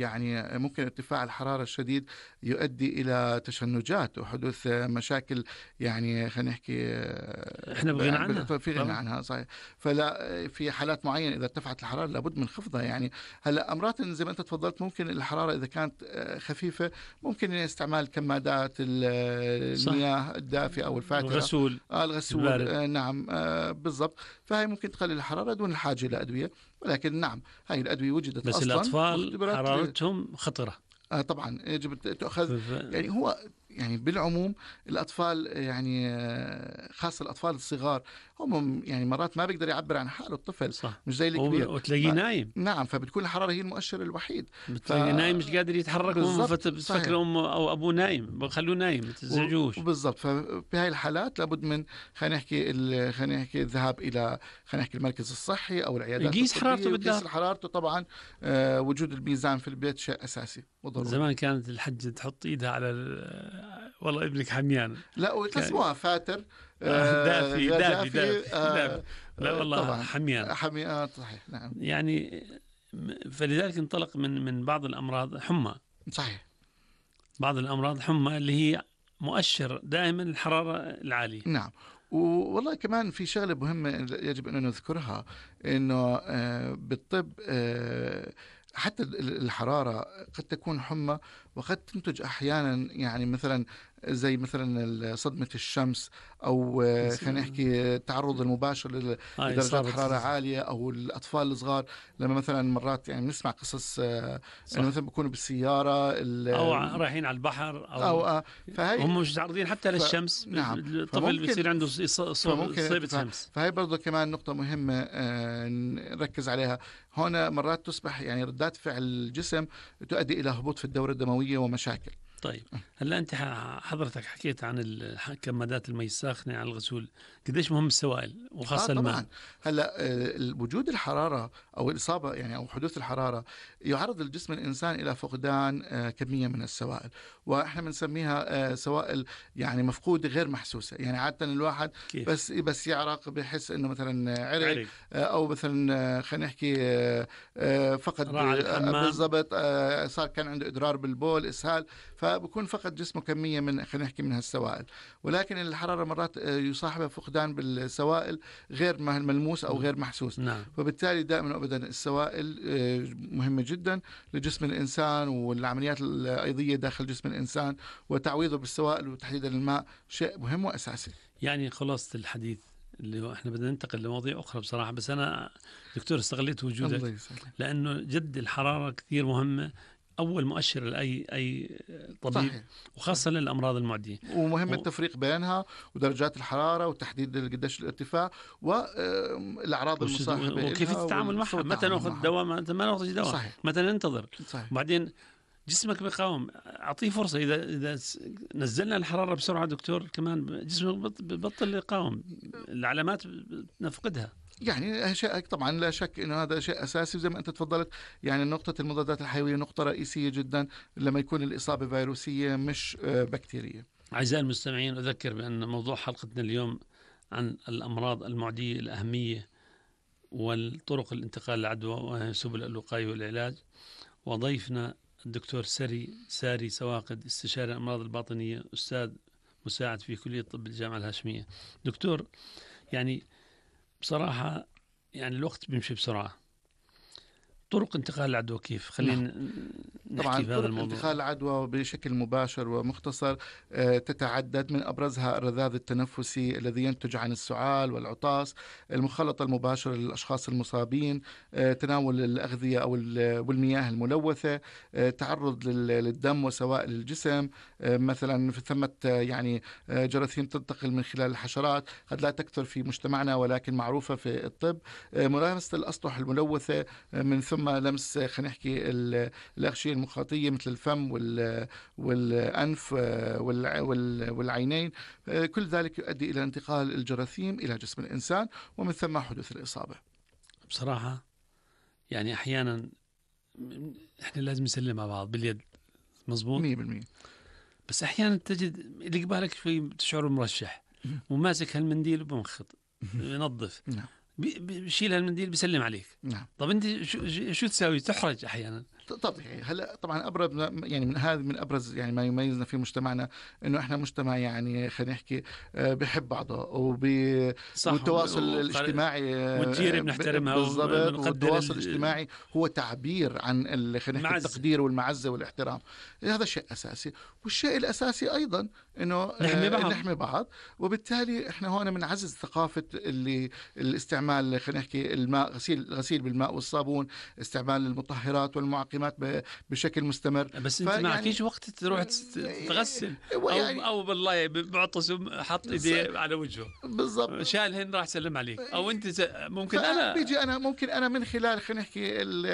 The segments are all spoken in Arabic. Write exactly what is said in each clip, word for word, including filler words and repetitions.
يعني ممكن ارتفاع الحرارة الشديد يؤدي إلى تشنجات وحدوث مشاكل، يعني خلينا نحكي احنا بغنى عنها في غنى عنها صحيح. فلا في حالات معينة إذا ارتفعت الحرارة لابد من خفضها. يعني هلا أمراض زي ما أنت تفضلت ممكن الحرارة إذا كانت خفيفة ممكن استعمال كمادات المياه الدافئة أو الفاترة، الغسول آه الغسول البارد. آه نعم آه بالضبط. فهي ممكن تقلل الحرارة دون الحاجة إلى أدوية، ولكن نعم هاي الأدوية وجدت بس أصلا الأطفال حرارتهم خطرة. آه طبعا يجب تأخذ ف... يعني هو يعني بالعموم الأطفال يعني خاصة الأطفال الصغار هم يعني مرات ما بيقدر يعبر عن حاله الطفل، صح. مش زي الكبير وتلاقيه نايم. نعم، فبتكون الحرارة هي المؤشر الوحيد. بتلاقيه ف... نايم مش قادر يتحرك، بتفكر أمه أو أبوه نايم، بخلوه نايم ما تزعجوش. وبالضبط. ففي هاي الحالات لابد من خلينا نحكي خلينا نحكي الذهاب إلى خلينا نحكي المركز الصحي أو العيادات يقيس حرارته بالدار. يقيس حرارته طبعا. آه وجود الميزان في البيت شيء أساسي وضروري. زمان كانت الحجة تحط إيدها على والله ابنك حميان، لا وتسموها فاتر آه دافي دافي دافي, آه دافي. لا والله طبعاً حميان حميان صحيح. نعم يعني فلذلك انطلق من من بعض الأمراض حمى. صحيح. بعض الأمراض حمى اللي هي مؤشر دائما الحرارة العالية. نعم. والله كمان في شغلة مهمة يجب أن نذكرها، إنه بالطب حتى الحرارة قد تكون حمى وقد تنتج أحيانا يعني مثلا زي مثلا صدمة الشمس أو خلينا نحكي التعرض المباشر لدرجات حرارة عالية، أو الأطفال الصغار لما مثلا مرات يعني نسمع قصص إنه مثلا بيكونوا بالسيارة أو رايحين على البحر أو, أو آه فهي هم مش متعرضين حتى ف... للشمس. نعم. الطفل بيصير عنده صيبة شمس. فهي برضو كمان نقطة مهمة آه نركز عليها هنا. مرات تصبح يعني ردات فعل الجسم تؤدي إلى هبوط في الدورة الدموية ومشاكل. طيب هلا أنت حضرتك حكيت عن كمادات المي الساخنة على الغسول، قديش مهم السوائل وخاصة آه طبعا. الماء. هلا وجود الحرارة أو الإصابة يعني أو حدوث الحرارة يعرض الجسم الإنسان إلى فقدان كمية من السوائل، وإحنا بنسميها سوائل يعني مفقودة غير محسوسة. يعني عادة الواحد كيف؟ بس بس يعرق بحس إنه مثلا عرق, عرق. أو مثلا خلينا نحكي فقد بالضبط صار كان عنده إضرار بالبول إسهال، فبكون فقد جسمه كمية من خلينا نحكي من هالسوائل. ولكن الحرارة مرات يصاحبها فقدان بالسوائل غير ملموس أو غير محسوس. نعم. فبالتالي دائما أبدا السوائل مهمة جدا لجسم الإنسان، والعمليات الأيضية داخل جسم الإنسان وتعويضه بالسوائل وتحديدا الماء شيء مهم وأساسي. يعني خلاصة الحديث اللي احنا بدنا ننتقل لمواضيع أخرى بصراحة، بس أنا دكتور استغليت وجودك لأنه جد الحرارة كثير مهمة، أول مؤشر لأي أي طبيب صحيح. وخاصة للأمراض المعدية، ومهم و... التفريق بينها ودرجات الحرارة وتحديد قديش الارتفاع والأعراض المصاحبة وكيف تتعامل معها، متى نأخذ دواء متى ما نأخذ دواء صحيح. متى ننتظر صحيح. وبعدين جسمك بيقاوم، أعطيه فرصة. إذا إذا نزلنا الحرارة بسرعة دكتور كمان جسمك ببطل يقاوم، العلامات نفقدها. يعني شيء طبعا لا شك انه هذا شيء اساسي، وزي ما انت تفضلت يعني نقطه المضادات الحيويه نقطه رئيسيه جدا لما يكون الاصابه فيروسيه مش بكتيريه. اعزائي المستمعين، اذكر بان موضوع حلقتنا اليوم عن الامراض المعديه، الاهميه والطرق الانتقال العدوى وسبل الوقايه والعلاج، وضيفنا الدكتور سري ساري سواقد، استشاري الامراض الباطنيه، استاذ مساعد في كليه الطب الجامعه الهاشميه. دكتور، يعني بصراحة يعني الوقت بيمشي بسرعة، طرق انتقال العدوى كيف؟ خلينا نحكي طبعا في هذا الموضوع. طرق انتقال العدوى بشكل مباشر ومختصر تتعدد، من أبرزها الرذاذ التنفسي الذي ينتج عن السعال والعطاس، المخالطة المباشرة للأشخاص المصابين، تناول الأغذية أو والمياه الملوثة، تعرض للدم وسوائل الجسم، مثلا في ثمة يعني جراثيم تنتقل من خلال الحشرات قد لا تكثر في مجتمعنا ولكن معروفة في الطب، ملامسة الأسطح الملوثة، من ثم لمس خلينا نحكي الأغشية المخاطية مثل الفم والأنف والعينين، كل ذلك يؤدي إلى انتقال الجراثيم إلى جسم الإنسان ومن ثم حدوث الإصابة. بصراحة يعني أحيانا إحنا لازم نسلم مع بعض باليد، مظبوط مية بالمية، بس أحيانا تجد اللي قبالك شوي تشعر مرشح وماسك هالمنديل وبمخط ينظف بيشيل هالمنديل بيسلم عليك. نعم. طب انت شو شو تساوي؟ تحرج احيانا. طبيعي. هلا طبعا ابرز يعني من هذا من ابرز يعني ما يميزنا في مجتمعنا انه احنا مجتمع يعني خلينا نحكي آه، بحب بعضه وب- صح. والتواصل وقر- الاجتماعي والجيرة آه، ب- بنحترمها بالضبط. وبنقدر والتواصل ال- الاجتماعي هو تعبير عن ال- خلينا نحكي المعز. التقدير والمعزه والاحترام. هذا شيء اساسي. والشيء الاساسي ايضا انه نحمي آه، بعض. نحمي بعض. وبالتالي احنا هون بنعزز ثقافه اللي الاستعمال خلينا نحكي الماء، غسيل غسيل بالماء والصابون، استعمال المطهرات والمعقمات ب- بشكل مستمر. بس انت ما فيش وقت تروح تست- تغسل او يعني او بالله بعطس حط ايديه على وجهه بالضبط. شالهن راح سلم عليك، او انت س- ممكن فأنا انا بيجي انا ممكن انا من خلال خلينا نحكي ال-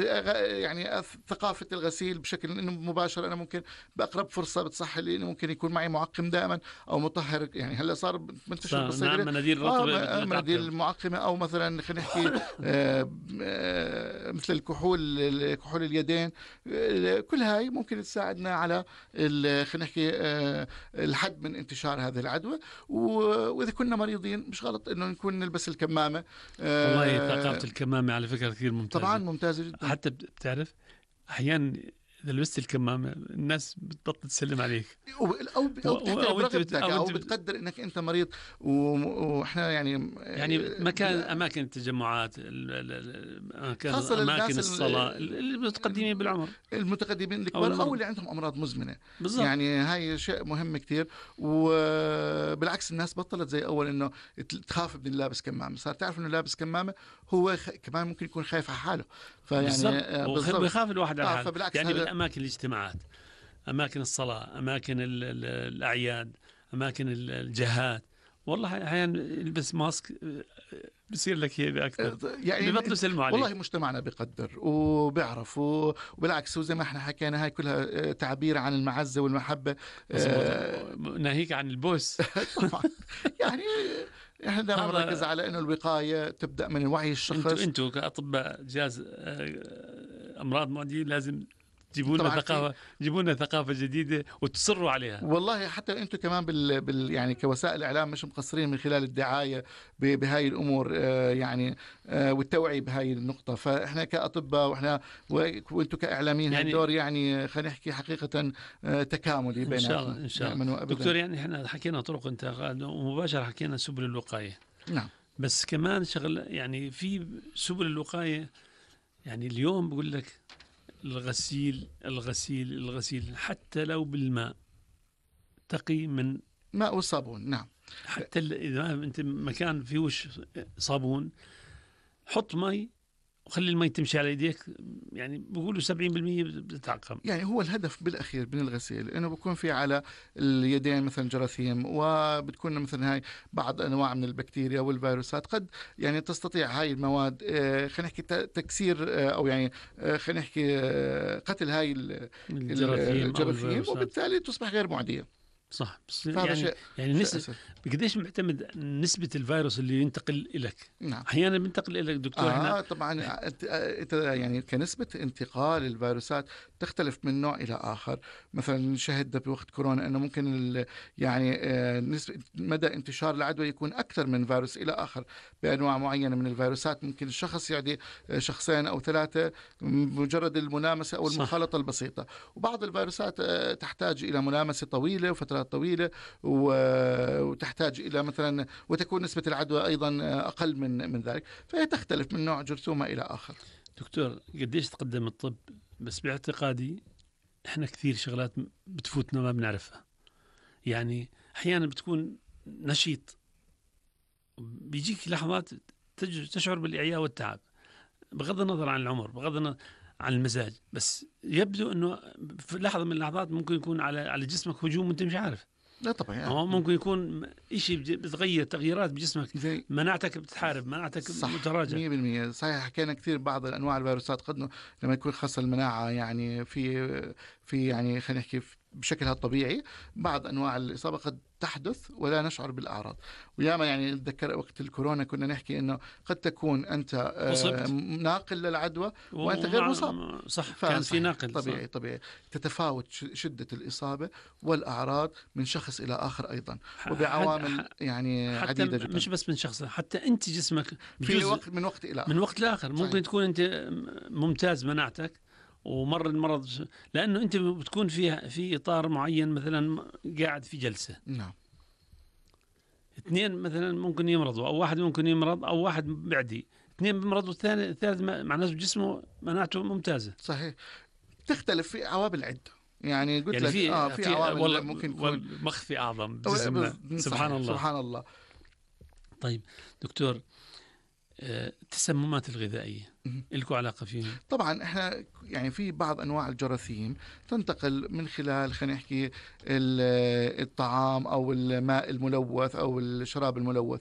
يعني ثقافه الغسيل بشكل انه مباشر، انا ممكن باقرب فرصه بتصح لي انه ممكن يكون معي معقم دائما او مطهر. يعني هلا صار منتشر صار- بالصيدليه نعم مناديل آه رطبه م- مناديل بتتعقم. معقمه، او مثلا خلينا نحكي آه، آه، مثل الكحول، كحول اليدين. آه، كل هاي ممكن تساعدنا على ال- خلينا نحكي آه، الحد من انتشار هذه العدوى. و- واذا كنا مريضين مش غلط انه نكون نلبس الكمامه. آه، والله ثقافه الكمامه على فكره كثير ممتازه. طبعا ممتازه جدا. حتى بت- بتعرف احيانا اذا لبست الكمامه الناس بتبطل تسلم عليك. او او و- او بتحترم أو أنت بت- رغبتك، أو او أنت بت- بتقدر انك انت مريض. و- واحنا يعني يعني مكان اماكن التجمعات، ال- ال- ال- اماكن خاصة للناس اماكن ال- الصلاه اللي متقدمين بالعمر. المتقدمين أو الكبار او المرضى. اللي عندهم امراض مزمنه. بالضبط. يعني هاي شيء مهم كتير. وبالعكس الناس بطلت زي اول انه تخاف من اللابس كمامه، صار تعرف انه لابس كمامه هو خ... كمان ممكن يكون خايف على حاله. فيعني بالضبط. آه، وخ- بالضبط. بيخاف الواحد على آه، حاله. فبالعكس يعني هذا- بالاماكن الاجتماعات، اماكن الصلاه، اماكن ال- ال- الاعياد، اماكن ال- الجهات، والله احيانا يلبس ماسك آه، بصير لك هيك اكثر. يعني ببطلوا يسلموا عليك. والله مجتمعنا بيقدر وبيعرف. و- وبالعكس وزي ما احنا حكينا هاي كلها آه، تعبير عن المعزة والمحبة. آه، مظبوط. ناهيك عن البوس. طبعا. يعني احنا دائما هذا- بنركز على انه الوقاية تبدأ من وعي الشخص. انتوا انتوا كاطباء جهاز آه، امراض معديه لازم تجيبوا لنا طبعاً في- ثقافه، تجيبوا لنا ثقافه جديده وتصروا عليها. والله حتى انتم كمان بال, بال يعني كوسائل اعلام مش مقصرين من خلال الدعايه ب- بهاي الامور. آه، يعني آه، والتوعيه بهاي النقطه. فاحنا كاطباء واحنا و- وانتم كاعلاميين يعني يعني- هالدور يعني خلينا نحكي حقيقه آه، تكاملي ان بيناتنا. شاء الله ان شاء دائماً الله وأبداً. دكتور. يعني احنا حكينا طرق انتقال ومباشره، حكينا سبل الوقايه، نعم. بس كمان شغل يعني في سبل الوقايه. يعني اليوم بقول لك الغسيل الغسيل الغسيل حتى لو بالماء تقي من، ماء والصابون. نعم. حتى ال- اذا انت مكان فيهوش صابون حط مي وخلي المي تمشي على يديك، يعني بيقولوا سبعين بالمئة بتتعقم. يعني هو الهدف بالاخير من الغسيل انه بكون في على اليدين مثلا جراثيم، وبتكون مثلا هاي بعض انواع من البكتيريا والفيروسات قد يعني تستطيع هاي المواد آه، خلينا نحكي ت- تكسير آه، او يعني آه، خلينا نحكي آه، قتل هاي ال- الجراثيم أو الجراثيم، الفيروسات. وبالتالي تصبح غير معديه. صح. بس فهذا يعني شيء يعني شيء نسبة أساسي. قديش معتمد نسبة الفيروس اللي ينتقل إلك؟ نعم. أحيانا بينتقل إلك دكتور. آه احنا طبعا. أنت- أنت يعني كنسبة انتقال الفيروسات تختلف من نوع إلى آخر. مثلا شهدنا بوقت كورونا أنه ممكن ال- يعني آه، نسبة مدى انتشار العدوى يكون أكثر من فيروس إلى آخر بأنواع معينة من الفيروسات. ممكن الشخص يعدي آه، شخصين أو ثلاثة مجرد الملامسة أو صح. المخالطة البسيطة. وبعض الفيروسات آه، تحتاج إلى ملامسة طويلة وفترات طويلة، و- وتحتاج إلى مثلا وتكون نسبة العدوى أيضا آه، أقل من من ذلك. فهي تختلف من نوع جرثومة إلى آخر. دكتور قديش تقدم الطب، بس باعتقادي إحنا كثير شغلات بتفوتنا ما بنعرفها. يعني أحيانا بتكون نشيط بيجيك لحظات تج- تشعر بالإعياء والتعب، بغض النظر عن العمر، بغض النظر عن المزاج، بس يبدو انه في لحظه من اللحظات ممكن يكون على على جسمك هجوم وانت مش عارف. لا طبعا يعني. هو ممكن يكون شيء بتغير تغييرات بجسمك، زي مناعتك بتحارب، مناعتك صح متراجع. مية بالمية صحيح. حكينا كثير بعض الانواع الفيروسات قد لما يكون خاصه المناعه يعني في في يعني خلينا نحكي بشكلها الطبيعي، بعض انواع الاصابه قد تحدث ولا نشعر بالاعراض. وياما يعني اتذكر وقت الكورونا كنا نحكي انه قد تكون انت آه، أصبت. ناقل للعدوى وانت غير ومع- مصاب. صح، ف- كان في صحيح. ناقل. طبيعي صح. طبيعي تتفاوت ش- شده الاصابه والاعراض من شخص الى اخر ايضا، وبعوامل حتى- يعني حتى عديده جدا مش بس من شخص، حتى انت جسمك في بجزء وقت من وقت الى اخر. من وقت لاخر. صحيح. ممكن تكون انت ممتاز مناعتك ومر المرض، لأنه أنت بتكون في في إطار معين، مثلا قاعد في جلسة، نعم اثنين مثلا ممكن يمرضوا، أو واحد ممكن يمرض، أو واحد بعدي، اثنين بيمرضوا، الثاني الثالث مع ناس جسمه مناعته ممتازة. صحيح. تختلف في عوامل عدة، يعني قلت يعني لك اه في في في عوامل والله ممكن تكون. والمخفي أعظم أو- بجسمنا، بز- سبحان صحيح الله. سبحان الله. طيب دكتور، آه، التسممات الغذائية مهم. إلكوا علاقة فيهم؟ طبعا احنا يعني في بعض انواع الجراثيم تنتقل من خلال خلينا نحكي ال- الطعام او الماء الملوث او الشراب الملوث،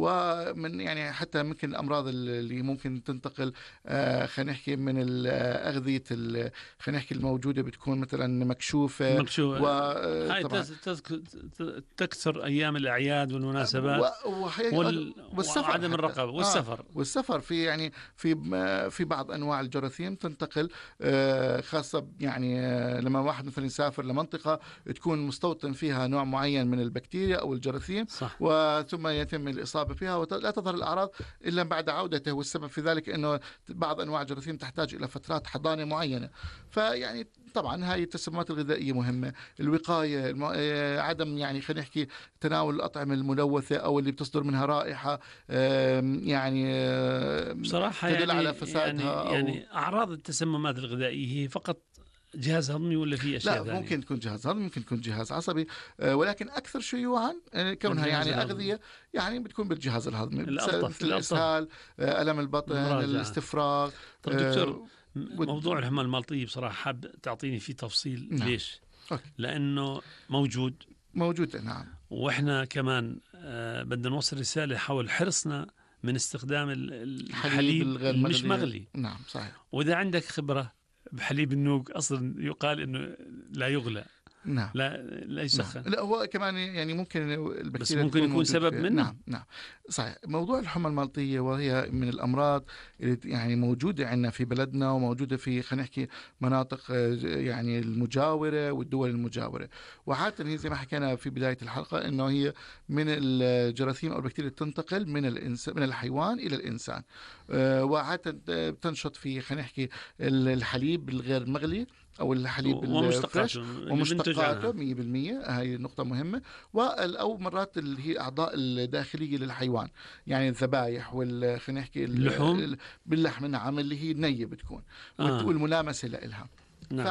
ومن يعني حتى ممكن الامراض اللي ممكن تنتقل آه، خلينا نحكي من الاغذيه ال- خلينا نحكي الموجوده بتكون مثلا مكشوفه. مكشوف. هاي وطبعا تز- تذك- تكثر أيام الأعياد والمناسبات وال... والسفر وعدم حتى الرقابة اه والسفر. والسفر في يعني في في بعض انواع الجراثيم تنتقل آه، خاصه يعني آه، لما واحد مثلا يسافر لمنطقه تكون مستوطن فيها نوع معين من البكتيريا او الجراثيم، صح. وثم يتم الاصابه فيها ولا تظهر الاعراض الا بعد عودته، والسبب في ذلك انه بعض انواع الجراثيم تحتاج الى فترات حضانه معينه. فيعني طبعا هاي التسممات الغذائيه مهمه. الوقايه الم... آه، عدم يعني خلينا نحكي تناول الاطعمه الملوثه او اللي بتصدر منها رائحه آم، يعني آم، بصراحة تدل يعني على فسادها يعني او يعني أعراض التسممات الغذائية هي فقط جهاز هضمي، ولا في أشياء لا، ثانية؟ ممكن تكون جهاز هضمي، ممكن تكون جهاز عصبي، آه، ولكن اكثر شيوعا آه، كونها الجهاز يعني الهضمي. اغذيه يعني بتكون بالجهاز الهضمي، بس- الألطف مثل الألطف الاسهال، آه، الم البطن، المراجعة. الاستفراغ. طب دكتور، آه، م- ود- موضوع الحمى الملطية بصراحة حاب تعطيني فيه تفصيل. نعم ليش؟ أوكي. لأنه موجود، موجوده نعم. وإحنا كمان آه بدنا نوصل رسالة حول حرصنا من استخدام ال- ال- حليب الحليب الغير المش مغلي مغلي. نعم صحيح. وإذا عندك خبرة بحليب النوق، أصلا يقال إنه لا يغلى، نعم لا لا نعم. يسخن، لا هو كمان يعني ممكن بس البكتيريا ممكن تكون يكون موجود سبب فيها. منه. نعم نعم صحيح. موضوع الحمى الملطية وهي من الأمراض اللي يعني موجودة عندنا في بلدنا وموجودة في خلينا نحكي مناطق آه، يعني المجاورة والدول المجاورة، وعادة هي زي ما حكينا في بداية الحلقة إنه هي من الجراثيم أو البكتيريا تنتقل من الإنسان من الحيوان إلى الإنسان، آه، وعادة بتنشط في خلينا نحكي الحليب الغير مغلي أو الحليب الفريش ومشتقاته اللي بنتج ومشتقاته عنها. مية بالمية. هاي نقطة مهمة. وال- أو مرات اللي هي أعضاء الداخلية للحيوان، يعني الذبايح وال خلينا نحكي ال- اللحوم. ال- باللحم نعم، اللي هي النية بتكون آه. والملامسة لإلها. نعم.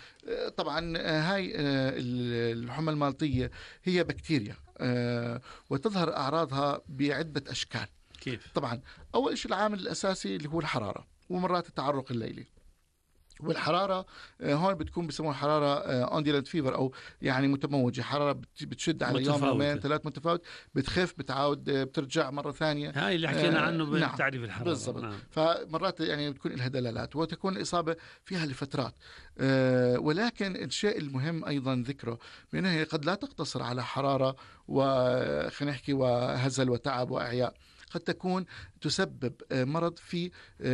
فطبعا هاي آه، الحمى المالطية هي بكتيريا آه، وتظهر أعراضها بعدة أشكال. كيف؟ طبعا أول شيء العامل الأساسي اللي هو الحرارة، ومرات التعرق الليلي. والحراره آه، هون بتكون بسموها حراره اونديلنت فيفر، او يعني متموجه، حراره بت- بتشد على يوم متفاوتة. يومين ثلاث متفاوت، بتخف بتعاود آه، بترجع مره ثانيه. هاي اللي حكينا آه، عنه نعم بتعريف الحرارة. بالضبط. نعم. فمرات يعني بتكون لها دلالات وتكون الإصابة فيها لفترات، آه، ولكن الشيء المهم أيضا ذكره بأنها هي قد لا تقتصر على حرارة وخلينا نحكي وهزل وتعب وإعياء، قد تكون تسبب آه، مرض في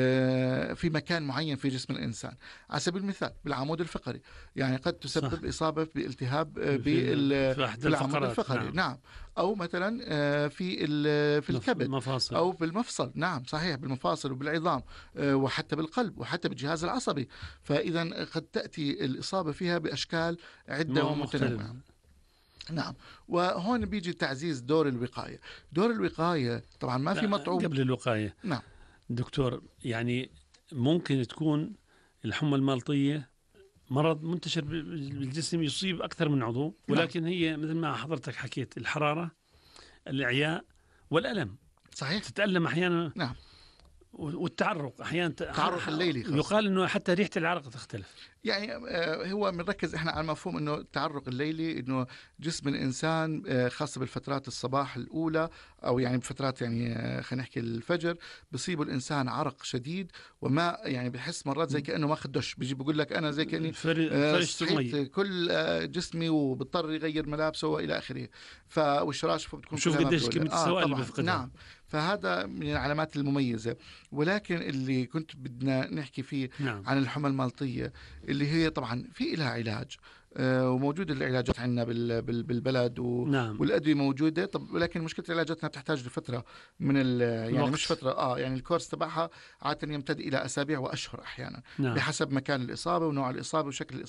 آه، في مكان معين في جسم الإنسان. على سبيل المثال بالعمود الفقري، يعني قد تسبب صح. إصابة بالتهاب آه، في, بال- في أحد في العمود الفقرات. الفقري نعم. نعم. أو مثلا آه، في ال- في مف- الكبد مفاصل. أو بالمفصل. نعم صحيح، بالمفاصل وبالعظام آه، وحتى بالقلب وحتى بالجهاز العصبي. فإذا قد تأتي الإصابة فيها بأشكال عدة مو- مختلف. ومتنوعة. نعم. وهون بيجي تعزيز دور الوقاية. دور الوقاية طبعا ما في لا، مطعوم. قبل الوقاية نعم دكتور، يعني ممكن تكون الحمى الملطية مرض منتشر بالجسم، يصيب أكثر من عضو، ولكن هي مثل ما حضرتك حكيت، الحرارة، الإعياء، والألم. صحيح. تتألم أحيانا. نعم. والتعرق أحيانا. التعرق الليلي خاصة. يقال إنه حتى ريحة العرق تختلف. يعني آه، هو بنركز احنا على مفهوم انه التعرق الليلي، انه جسم الانسان آه، خاصه بالفترات الصباح الاولى او يعني بفترات يعني آه، خلينا نحكي الفجر، بصيبه الانسان عرق شديد وما يعني بحس مرات زي كانه ماخذ دش، بيجي بقول لك انا زي كاني فر- آه، فرش صحيت مي. كل آه، جسمي وبضطر يغير ملابسه والى اخره. ف والشراشف بتكون شوف كلها قديش مبلولة. كمية السوائل اللي طبعاً. بيفقدها. نعم. فهذا من العلامات المميزة. ولكن اللي كنت بدنا نحكي فيه نعم. عن الحمى الملطية، اللي هي طبعا في لها علاج، آه، وموجودة العلاجات عندنا بال- بال- بالبلد و- نعم. والأدوية موجودة. طب ولكن مشكلة علاجاتنا بتحتاج لفترة من ال يعني مش الوقت. فترة اه يعني الكورس تبعها عادة يمتد إلى أسابيع وأشهر أحيانا، نعم. بحسب مكان الإصابة ونوع الإصابة وشكل الإصابة.